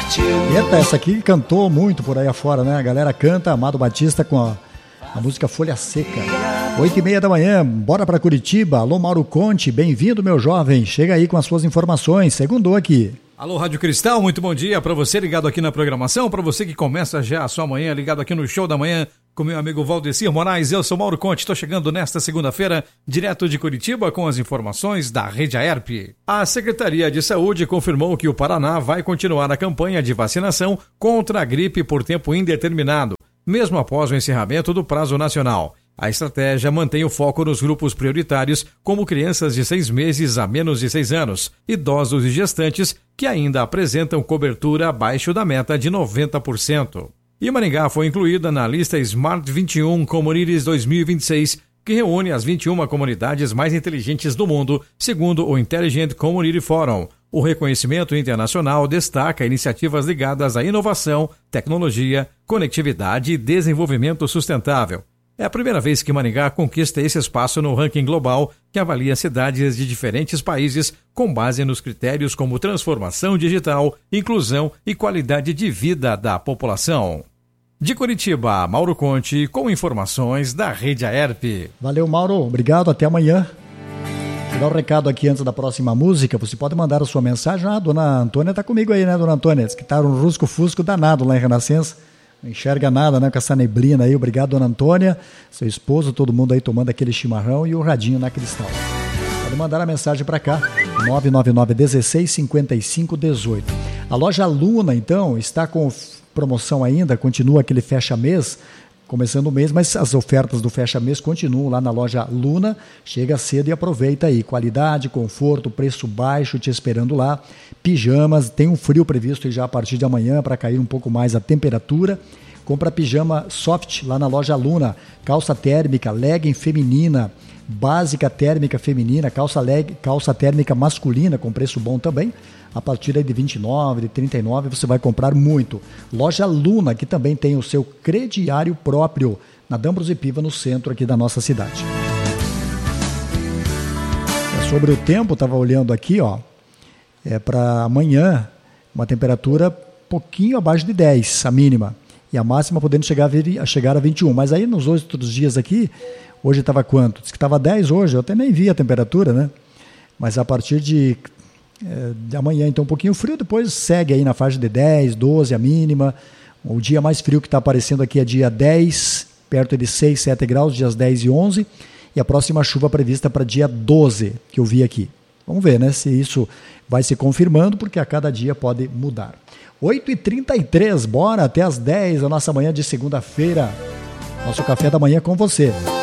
Eita, essa aqui cantou muito por aí afora, né? A galera canta Amado Batista com a música Folha Seca. 8h30 da manhã, bora pra Curitiba. Alô, Mauro Conte, bem-vindo, meu jovem. Chega aí com as suas informações, segundou aqui. Alô, Rádio Cristal, muito bom dia para você ligado aqui na programação, para você que começa já a sua manhã ligado aqui no Show da Manhã com meu amigo Valdecir Moraes. Eu sou Mauro Conte, estou chegando nesta segunda-feira direto de Curitiba com as informações da Rede Aerp. A Secretaria de Saúde confirmou que o Paraná vai continuar a campanha de vacinação contra a gripe por tempo indeterminado, mesmo após o encerramento do prazo nacional. A estratégia mantém o foco nos grupos prioritários, como crianças de 6 meses a menos de 6 anos, idosos e gestantes, que ainda apresentam cobertura abaixo da meta de 90%. E Maringá foi incluída na lista Smart 21 Communities 2026, que reúne as 21 comunidades mais inteligentes do mundo, segundo o Intelligent Community Forum. O reconhecimento internacional destaca iniciativas ligadas à inovação, tecnologia, conectividade e desenvolvimento sustentável. É a primeira vez que Maringá conquista esse espaço no ranking global que avalia cidades de diferentes países com base nos critérios como transformação digital, inclusão e qualidade de vida da população. De Curitiba, Mauro Conte, com informações da Rede Aerp. Valeu, Mauro. Obrigado. Até amanhã. Vou dar um recado aqui antes da próxima música. Você pode mandar a sua mensagem. A dona Antônia está comigo aí, né, dona Antônia? Diz que está um rusco-fusco danado lá em Renascença. Não enxerga nada, né, com essa neblina aí. Obrigado, dona Antônia, seu esposo, todo mundo aí tomando aquele chimarrão e o radinho na Cristal. Pode mandar a mensagem para cá, 999-16-55-18. A loja Luna, então, está com promoção ainda, continua aquele fecha-mês, começando o mês, mas as ofertas do fecha-mês continuam lá na loja Luna. Chega cedo e aproveita aí. Qualidade, conforto, preço baixo, te esperando lá. Pijamas, tem um frio previsto já a partir de amanhã para cair um pouco mais a temperatura. Compra pijama soft lá na loja Luna. Calça térmica, legging feminina, básica térmica feminina, calça térmica masculina com preço bom também. A partir aí de 29, de 39, você vai comprar muito. Loja Luna, que também tem o seu crediário próprio, na D'Ambrosio Piva, no centro aqui da nossa cidade. Sobre o tempo, estava olhando aqui, ó, para amanhã, uma temperatura pouquinho abaixo de 10, a mínima. E a máxima podendo chegar a 21. Mas aí nos outros dias aqui, hoje estava quanto? Diz que estava 10 hoje, eu até nem vi a temperatura, né? Mas a partir de amanhã, então, um pouquinho frio, depois segue aí na faixa de 10, 12 a mínima. O dia mais frio que está aparecendo aqui é dia 10, perto de 6, 7 graus, dias 10 e 11, e a próxima chuva prevista para dia 12, que eu vi aqui. Vamos ver, né, se isso vai se confirmando, porque a cada dia pode mudar. 8h33, bora até as 10, a nossa manhã de segunda-feira. Nosso café da manhã com você.